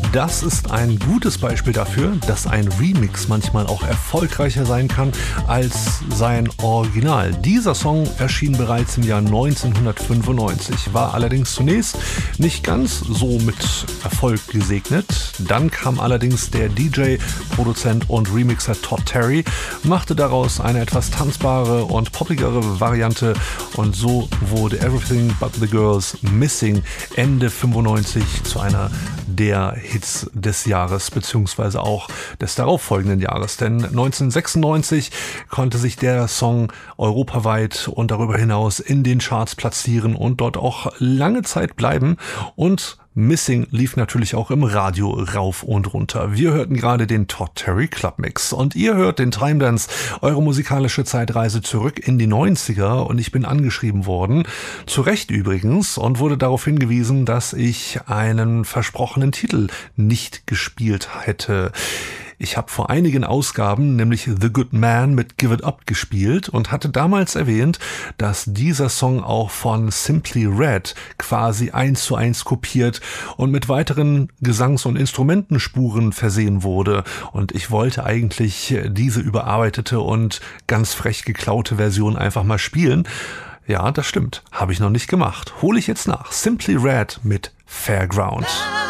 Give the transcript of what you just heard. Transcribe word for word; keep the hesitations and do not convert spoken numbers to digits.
Das ist ein gutes Beispiel dafür, dass ein Remix manchmal auch erfolgreicher sein kann als sein Original. Dieser Song erschien bereits im Jahr neunzehnhundertfünfundneunzig, war allerdings zunächst nicht ganz so mit Erfolg gesegnet. Dann kam allerdings der D J, Produzent und Remixer Todd Terry, machte daraus eine etwas tanzbare und poppigere Variante und so wurde Everything But the Girls Missing Ende fünfundneunzig zu einer der Hits des Jahres beziehungsweise auch des darauffolgenden Jahres. Denn neunzehnhundertsechsundneunzig konnte sich der Song europaweit und darüber hinaus in den Charts platzieren und dort auch lange Zeit bleiben. Und Missing lief natürlich auch im Radio rauf und runter. Wir hörten gerade den Todd Terry Club Mix und ihr hört den Time Dance, eure musikalische Zeitreise zurück in die neunziger, und ich bin angeschrieben worden, zu Recht übrigens, und wurde darauf hingewiesen, dass ich einen versprochenen Titel nicht gespielt hätte. Ich habe vor einigen Ausgaben nämlich The Good Man mit Give It Up gespielt und hatte damals erwähnt, dass dieser Song auch von Simply Red quasi eins zu eins kopiert und mit weiteren Gesangs- und Instrumentenspuren versehen wurde. Und ich wollte eigentlich diese überarbeitete und ganz frech geklaute Version einfach mal spielen. Ja, das stimmt. Habe ich noch nicht gemacht. Hole ich jetzt nach. Simply Red mit Fairground.